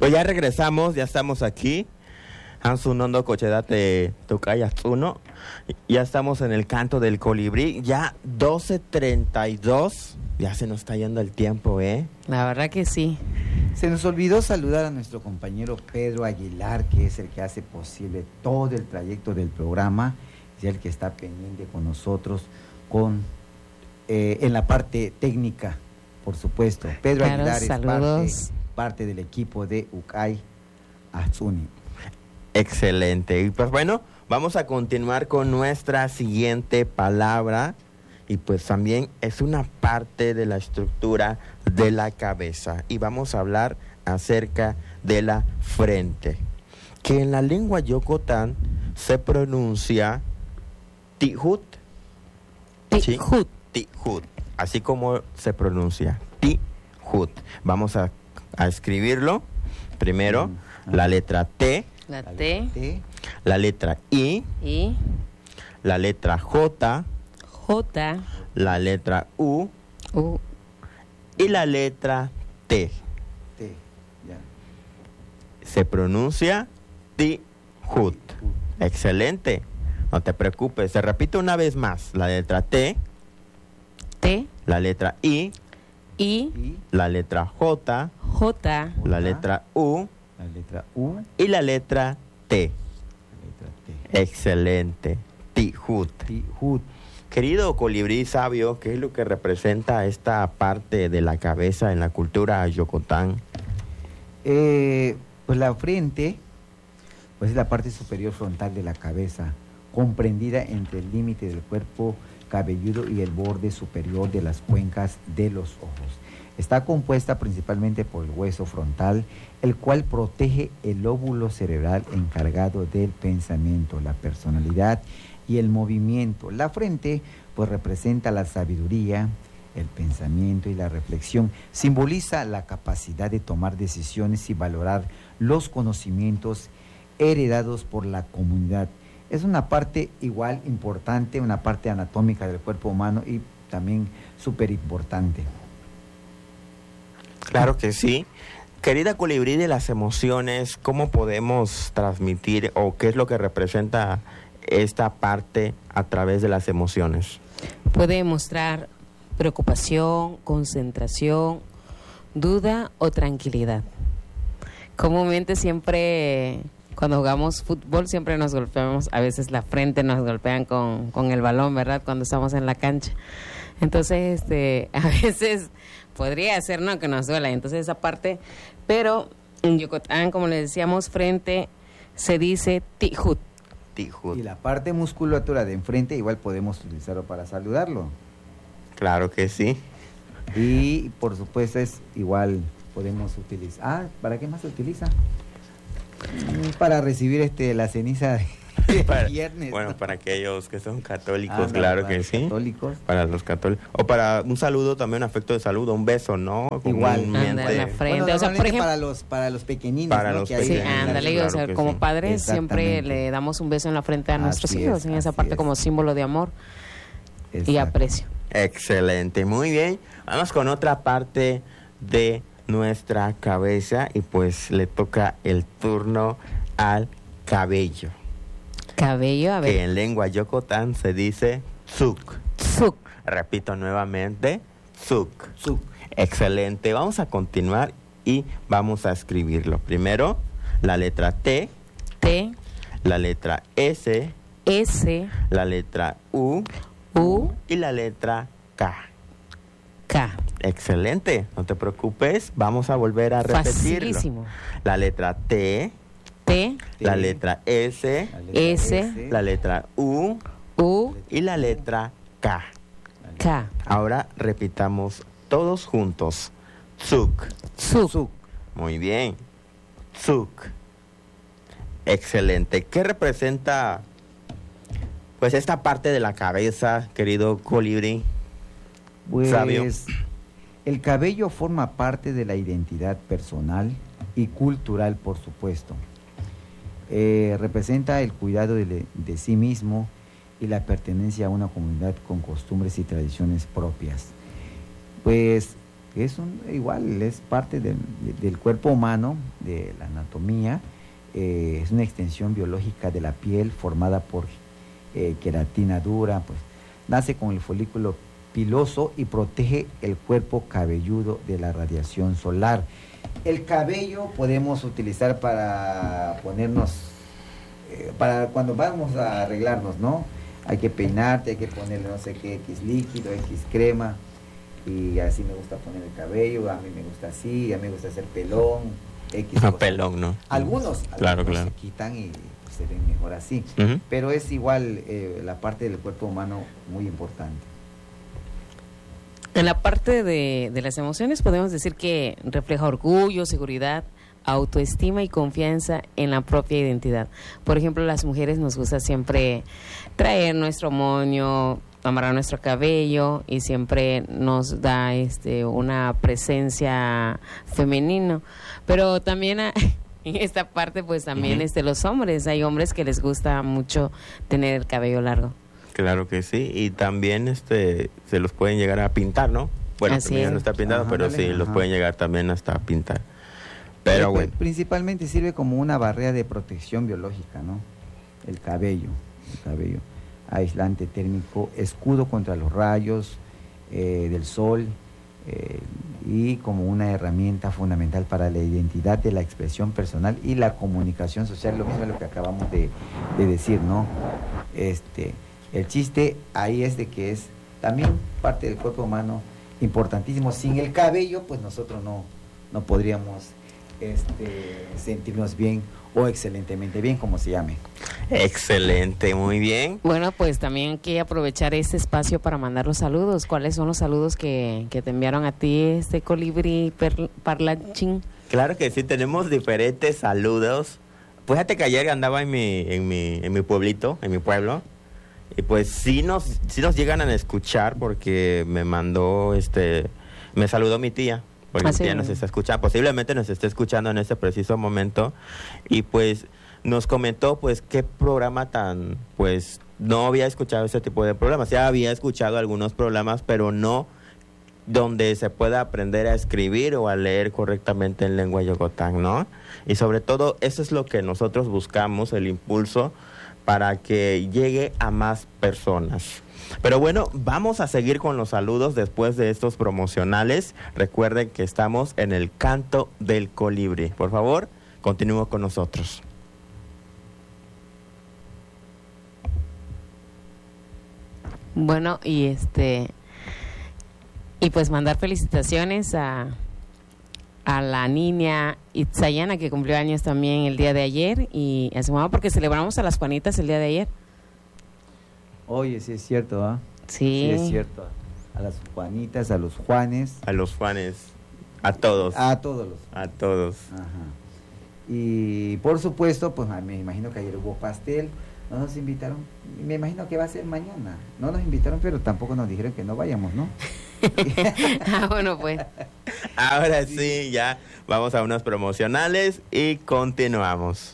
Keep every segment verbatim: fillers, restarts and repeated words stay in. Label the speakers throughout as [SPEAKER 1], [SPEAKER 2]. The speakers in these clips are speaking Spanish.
[SPEAKER 1] Pues ya regresamos, ya estamos aquí. Hansunondo Cochedate Tocayatsuno. Ya estamos en el canto del colibrí. Ya doce treinta y dos. Ya se nos está yendo el tiempo, ¿eh?
[SPEAKER 2] La verdad que sí.
[SPEAKER 3] Se nos olvidó saludar a nuestro compañero Pedro Aguilar, que es el que hace posible todo el trayecto del programa, y el que está pendiente con nosotros con eh, en la parte técnica, por supuesto. Pedro
[SPEAKER 2] Claro,
[SPEAKER 3] Aguilar
[SPEAKER 2] saludos.
[SPEAKER 3] es parte, parte del equipo de Ucay Atsuni.
[SPEAKER 1] Excelente. Y pues bueno, vamos a continuar con nuestra siguiente palabra. Y pues también es una parte de la estructura de la cabeza. Y vamos a hablar acerca de la frente, que en la lengua yocotán se pronuncia tihut. ¿Sí?
[SPEAKER 2] Tihut.
[SPEAKER 1] Tihut. Así como se pronuncia tihut. Vamos a, a escribirlo. Primero, mm. la letra T.
[SPEAKER 2] La T.
[SPEAKER 3] T.
[SPEAKER 1] La letra I.
[SPEAKER 2] I.
[SPEAKER 1] La letra J.
[SPEAKER 2] J.
[SPEAKER 1] La letra U.
[SPEAKER 2] U.
[SPEAKER 1] Y la letra T.
[SPEAKER 3] T. Ya.
[SPEAKER 1] Se pronuncia tihut. Excelente. No te preocupes. Se repite una vez más. La letra T.
[SPEAKER 2] T.
[SPEAKER 1] La letra I.
[SPEAKER 2] I.
[SPEAKER 3] I.
[SPEAKER 1] La letra J.
[SPEAKER 2] J.
[SPEAKER 1] La letra U.
[SPEAKER 3] La letra U.
[SPEAKER 1] Y la letra T.
[SPEAKER 3] La letra T.
[SPEAKER 1] Excelente. Tihut.
[SPEAKER 3] Tihut.
[SPEAKER 1] Querido colibrí sabio, ¿qué es lo que representa esta parte de la cabeza en la cultura yocotán?
[SPEAKER 3] Eh, pues la frente, pues es la parte superior frontal de la cabeza, comprendida entre el límite del cuerpo cabelludo y el borde superior de las cuencas de los ojos. Está compuesta principalmente por el hueso frontal, el cual protege el lóbulo cerebral encargado del pensamiento, la personalidad y el movimiento. La frente pues representa la sabiduría, el pensamiento y la reflexión. Simboliza la capacidad de tomar decisiones y valorar los conocimientos heredados por la comunidad. Es una parte igual importante, una parte anatómica del cuerpo humano y también súper importante.
[SPEAKER 1] Claro que sí. Querida colibrí de las emociones, ¿cómo podemos transmitir o qué es lo que representa esta parte a través de las emociones?
[SPEAKER 2] Puede mostrar preocupación, concentración, duda o tranquilidad. Comúnmente siempre cuando jugamos fútbol siempre nos golpeamos, a veces la frente nos golpean con, con el balón, ¿verdad? Cuando estamos en la cancha. Entonces, este, a veces podría ser, ¿no?, que nos duela. Entonces esa parte, pero en Yucatán, como le decíamos, frente se dice tihut.
[SPEAKER 1] Tihut.
[SPEAKER 3] Y la parte musculatura de enfrente igual podemos utilizarlo para saludarlo.
[SPEAKER 1] Claro que sí.
[SPEAKER 3] Y por supuesto es igual podemos utilizar. Ah, ¿para qué más se utiliza? Para recibir este la ceniza de
[SPEAKER 1] Para,
[SPEAKER 3] viernes.
[SPEAKER 1] bueno, para aquellos que son católicos,
[SPEAKER 3] Ah,
[SPEAKER 1] claro
[SPEAKER 3] para
[SPEAKER 1] que
[SPEAKER 3] los
[SPEAKER 1] sí.
[SPEAKER 3] Católicos.
[SPEAKER 1] Para los católicos. O para un saludo también, un afecto de saludo, un beso, ¿no?
[SPEAKER 3] Igual.
[SPEAKER 1] Comúnmente.
[SPEAKER 2] Ándale, la frente.
[SPEAKER 3] Bueno,
[SPEAKER 2] o sea, por
[SPEAKER 3] normalmente
[SPEAKER 2] ejemplo,
[SPEAKER 3] para los para los pequeñinos,
[SPEAKER 1] Para
[SPEAKER 3] ¿no?
[SPEAKER 1] los
[SPEAKER 3] Que hay
[SPEAKER 2] sí,
[SPEAKER 3] en la-
[SPEAKER 2] ándale,
[SPEAKER 1] claro
[SPEAKER 2] o sea,
[SPEAKER 1] que
[SPEAKER 2] como
[SPEAKER 1] sí.
[SPEAKER 2] padres siempre
[SPEAKER 3] Exactamente.
[SPEAKER 2] le damos un beso en la frente a nuestros
[SPEAKER 3] Así
[SPEAKER 2] hijos,
[SPEAKER 3] es,
[SPEAKER 2] en esa
[SPEAKER 3] así
[SPEAKER 2] parte
[SPEAKER 3] es.
[SPEAKER 2] como símbolo de amor y
[SPEAKER 3] Exacto.
[SPEAKER 2] aprecio.
[SPEAKER 1] Excelente, muy bien. Vamos con otra parte de nuestra cabeza y pues le toca el turno al cabello.
[SPEAKER 2] Cabello, a
[SPEAKER 1] Que
[SPEAKER 2] ver.
[SPEAKER 1] en lengua yocotán se dice tsuk.
[SPEAKER 2] Tsuk.
[SPEAKER 1] Repito nuevamente, tsuk.
[SPEAKER 3] Tsuk.
[SPEAKER 1] Excelente, vamos a continuar y vamos a escribirlo. Primero, la letra T,
[SPEAKER 2] T,
[SPEAKER 1] la letra S,
[SPEAKER 2] S,
[SPEAKER 1] la letra U
[SPEAKER 2] U,
[SPEAKER 1] y la letra K.
[SPEAKER 2] K.
[SPEAKER 1] Excelente, no te preocupes, vamos a volver a repetirlo.
[SPEAKER 2] Facilísimo.
[SPEAKER 1] La letra T,
[SPEAKER 2] T,
[SPEAKER 1] la
[SPEAKER 3] T,
[SPEAKER 1] letra S,
[SPEAKER 3] la letra
[SPEAKER 2] S,
[SPEAKER 1] la letra U
[SPEAKER 2] U,
[SPEAKER 1] y la letra K.
[SPEAKER 2] K.
[SPEAKER 1] Ahora repitamos todos juntos. Tsuk.
[SPEAKER 2] Tsuk.
[SPEAKER 3] Tsuk.
[SPEAKER 1] Muy bien. Tsuk. Excelente. ¿Qué representa pues esta parte de la cabeza, querido colibrí?
[SPEAKER 3] Pues
[SPEAKER 1] Sabio.
[SPEAKER 3] el cabello forma parte de la identidad personal y cultural, por supuesto. Eh, representa el cuidado de, de sí mismo y la pertenencia a una comunidad con costumbres y tradiciones propias. Pues es un, igual, es parte del, del cuerpo humano, de la anatomía, eh, es una extensión biológica de la piel formada por eh, queratina dura, pues nace con el folículo piloso y protege el cuerpo cabelludo de la radiación solar. El cabello podemos utilizar para ponernos, eh, para cuando vamos a arreglarnos, ¿no? Hay que peinarte, hay que ponerle no sé qué, X líquido, X crema, y así me gusta poner el cabello, a mí me gusta así, a mí me gusta hacer pelón, X.
[SPEAKER 1] Ah, pelón, ¿no?
[SPEAKER 3] Algunos,
[SPEAKER 1] claro,
[SPEAKER 3] algunos
[SPEAKER 1] claro.
[SPEAKER 3] se quitan y se ven mejor así,
[SPEAKER 1] Uh-huh.
[SPEAKER 3] pero es igual eh, la parte del cuerpo humano muy importante.
[SPEAKER 2] En la parte de, de las emociones podemos decir que refleja orgullo, seguridad, autoestima y confianza en la propia identidad. Por ejemplo, las mujeres nos gusta siempre traer nuestro moño, amarrar nuestro cabello y siempre nos da este una presencia femenina. Pero también a, en esta parte pues también uh-huh. este los hombres, hay hombres que les gusta mucho tener el cabello largo.
[SPEAKER 1] Claro que sí, y también este se los pueden llegar a pintar, ¿no? Bueno, también no está pintado, ajá, pero sí, ajá. los pueden llegar también hasta a pintar. Pero,
[SPEAKER 3] pero
[SPEAKER 1] bueno.
[SPEAKER 3] Principalmente sirve como una barrera de protección biológica, ¿no? El cabello, el cabello. Aislante térmico, escudo contra los rayos eh, del sol eh, y como una herramienta fundamental para la identidad de la expresión personal y la comunicación social, lo mismo es lo que acabamos de, de decir, ¿no? Este... El chiste ahí es de que es también parte del cuerpo humano importantísimo. Sin el cabello, pues nosotros no, no podríamos este, sentirnos bien o excelentemente bien, como se llame.
[SPEAKER 1] Excelente, muy bien.
[SPEAKER 2] Bueno, pues también quiero aprovechar este espacio para mandar los saludos. ¿Cuáles son los saludos que, que te enviaron a ti, este colibrí per, parlanchín?
[SPEAKER 1] Claro que sí, tenemos diferentes saludos. Fíjate que ayer andaba en mi, en mi, en mi pueblito, en mi pueblo. Y pues sí nos, sí nos llegan a escuchar porque me mandó, este, me saludó mi tía, porque
[SPEAKER 2] ah,
[SPEAKER 1] mi
[SPEAKER 2] sí,
[SPEAKER 1] tía nos está escuchando, posiblemente nos esté escuchando en este preciso momento, y pues nos comentó pues qué programa tan, pues no había escuchado ese tipo de programas, ya había escuchado algunos programas, pero no donde se pueda aprender a escribir o a leer correctamente en lengua yogotán, ¿no? Y sobre todo eso es lo que nosotros buscamos, el impulso para que llegue a más personas. Pero bueno, vamos a seguir con los saludos después de estos promocionales. Recuerden que estamos en el canto del colibrí. Por favor, continúen con nosotros.
[SPEAKER 2] Bueno, y este y pues mandar felicitaciones a a la niña Itzayana, que cumplió años también el día de ayer, y a su mamá, porque celebramos a las Juanitas el día de ayer.
[SPEAKER 3] Oye, sí es cierto, ¿ah? ¿eh?
[SPEAKER 2] Sí.
[SPEAKER 3] Sí es cierto. A las Juanitas, a los Juanes.
[SPEAKER 1] A los Juanes, a todos.
[SPEAKER 3] A todos los.
[SPEAKER 1] A todos.
[SPEAKER 3] Ajá. Y por supuesto, pues me imagino que ayer hubo pastel. No nos invitaron, me imagino que va a ser mañana. No nos invitaron, pero tampoco nos dijeron que no vayamos, ¿no?
[SPEAKER 2] Ah, bueno, pues.
[SPEAKER 1] Ahora sí, ya vamos a unos promocionales y continuamos.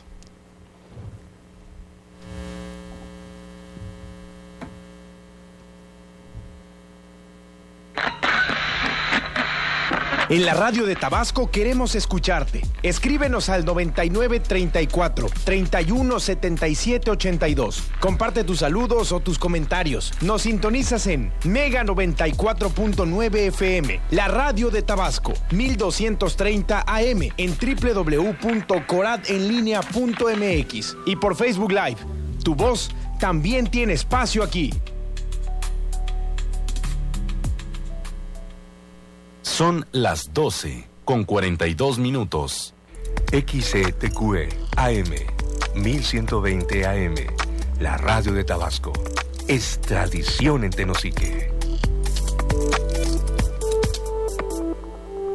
[SPEAKER 4] En la radio de Tabasco queremos escucharte. Escríbenos al noventa y nueve treinta y cuatro treinta y uno setenta y siete ochenta y dos. Comparte tus saludos o tus comentarios. Nos sintonizas en Mega noventa y cuatro punto nueve F M, la radio de Tabasco, mil doscientos treinta A M, en doble u doble u doble u punto corad en línea punto m x y por Facebook Live. Tu voz también tiene espacio aquí.
[SPEAKER 5] Son las doce con cuarenta y dos minutos. X C T Q E A M mil ciento veinte A M, la radio de Tabasco. Es tradición en Tenosique.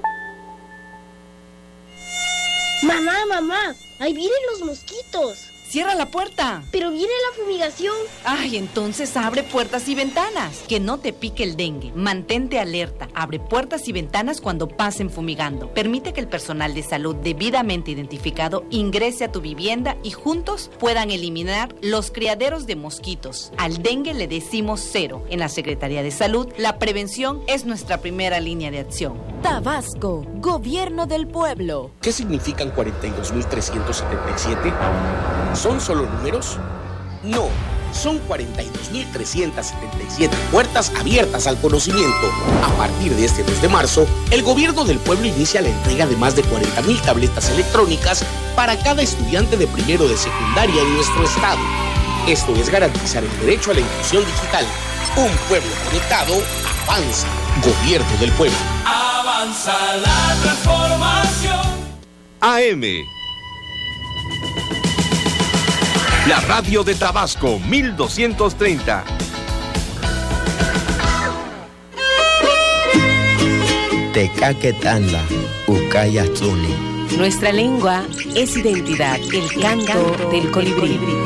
[SPEAKER 6] Mamá, mamá, ahí vienen los mosquitos. cierra la puerta.
[SPEAKER 7] Pero viene la fumigación.
[SPEAKER 6] Ay, entonces abre puertas y ventanas. Que no te pique el dengue. Mantente alerta. Abre puertas y ventanas cuando pasen fumigando. Permite que el personal de salud debidamente identificado ingrese a tu vivienda y juntos puedan eliminar los criaderos de mosquitos. Al dengue le decimos cero. En la Secretaría de Salud, la prevención es nuestra primera línea de acción.
[SPEAKER 8] Tabasco, Gobierno del Pueblo.
[SPEAKER 9] ¿Qué significan cuarenta y dos mil trescientos setenta y siete? ¿Son solo números? No, son cuarenta y dos mil trescientos setenta y siete puertas abiertas al conocimiento. A partir de este mes de marzo, el Gobierno del Pueblo inicia la entrega de más de cuarenta mil tabletas electrónicas para cada estudiante de primero de secundaria en nuestro estado. Esto es garantizar el derecho a la inclusión digital. Un pueblo conectado avanza. Gobierno del Pueblo.
[SPEAKER 10] Avanza la transformación.
[SPEAKER 5] A M. La radio de Tabasco, mil doscientos treinta.
[SPEAKER 1] Tecaquetanda, Ucayazuni.
[SPEAKER 2] Nuestra lengua es identidad, el canto del colibrí.